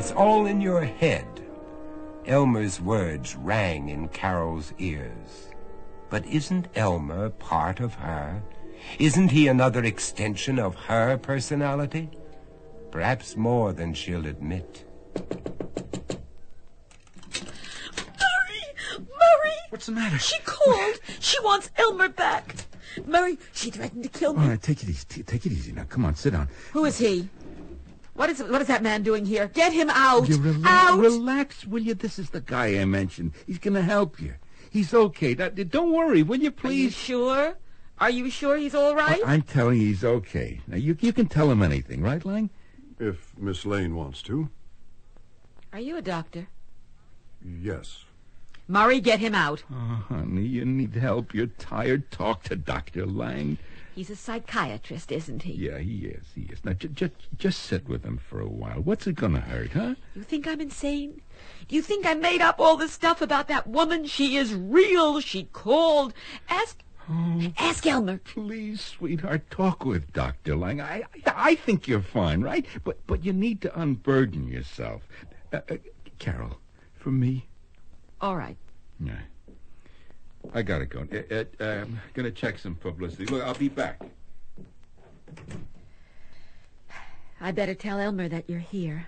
It's all in your head. Elmer's words rang in Carol's ears. But isn't Elmer part of her? Isn't he another extension of her personality? Perhaps more than she'll admit. Murray! What's the matter? She called. She wants Elmer back. Murray, she threatened to kill me. All right, take it easy. Take it easy now. Come on, sit down. Who is he? What is that man doing here? Get him out. Out! Relax, will you? This is the guy I mentioned. He's going to help you. He's okay. Don't worry, will you, please? Are you sure? Are you sure he's all right? I'm telling you he's okay. Now, you can tell him anything, right, Lang? If Miss Lane wants to. Are you a doctor? Yes. Murray, get him out. Oh, honey, you need help. You're tired. Talk to Dr. Lang. He's a psychiatrist, isn't he? Yeah, he is. Now, just sit with him for a while. What's it gonna hurt, huh? You think I'm insane? Do you think I made up all this stuff about that woman? She is real. She called. Ask Elmer. Please, sweetheart, talk with Dr. Lang. I think you're fine, right? But you need to unburden yourself. Carol, for me? All right. Yeah. I gotta go. I'm gonna check some publicity. Look, I'll be back. I better tell Elmer that you're here.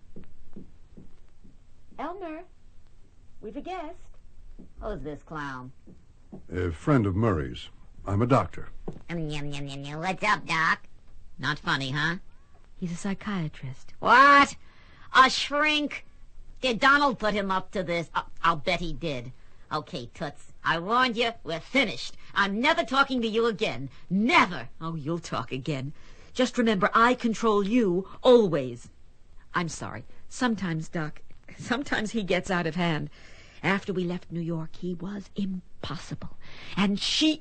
Elmer, we've a guest. Who's this clown? A friend of Murray's. I'm a doctor. What's up, Doc? Not funny, huh? He's a psychiatrist. What? A shrink? Did Donald put him up to this? I'll bet he did. Okay, Toots, I warned you. We're finished. I'm never talking to you again. Never. Oh, you'll talk again. Just remember, I control you, always. I'm sorry. Sometimes, Doc, sometimes he gets out of hand. After we left New York, he was impossible. And she...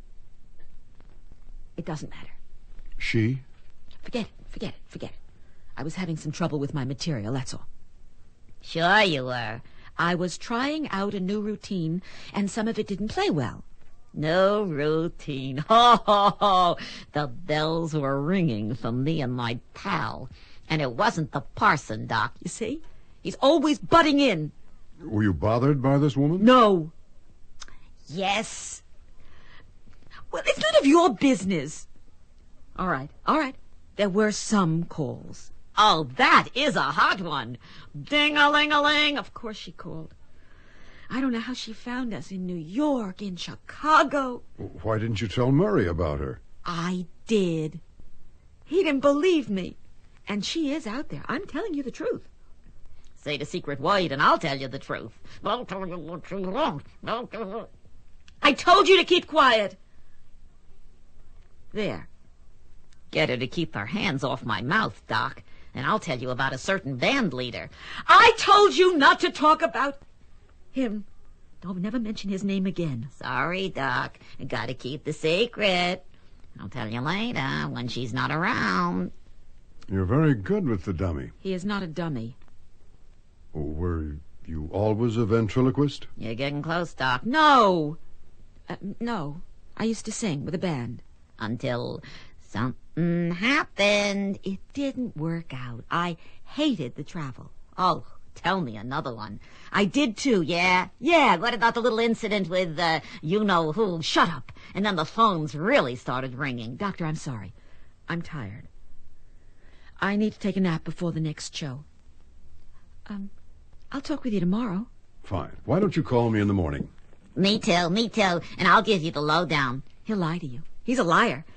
It doesn't matter. She? Forget it. I was having some trouble with my material, that's all. Sure you were. I was trying out a new routine, and some of it didn't play well. No routine. Ho, ho, ho. The bells were ringing for me and my pal. And it wasn't the parson, Doc. You see? He's always butting in. Were you bothered by this woman? No. Yes. Well, it's none of your business. All right. There were some calls. Oh, that is a hot one. Ding-a-ling-a-ling. Of course she called. I don't know how she found us in New York, in Chicago. Why didn't you tell Murray about her? I did. He didn't believe me. And she is out there. I'm telling you the truth. Say the secret word and I'll tell you the truth. I told you to keep quiet. There. Get her to keep her hands off my mouth, Doc, and I'll tell you about a certain band leader. I told you not to talk about him. Don't never mention his name again. Sorry, Doc. I gotta keep the secret. I'll tell you later when she's not around. You're very good with the dummy. He is not a dummy. Were you always a ventriloquist? You're getting close, Doc. No. No. I used to sing with a band. Until something happened. It didn't work out. I hated the travel. Oh, tell me another one. I did too, yeah? Yeah, what about the little incident with, you-know-who? Shut up. And then the phones really started ringing. Doctor, I'm sorry. I'm tired. I need to take a nap before the next show. I'll talk with you tomorrow. Fine. Why don't you call me in the morning? Me too. And I'll give you the lowdown. He'll lie to you. He's a liar.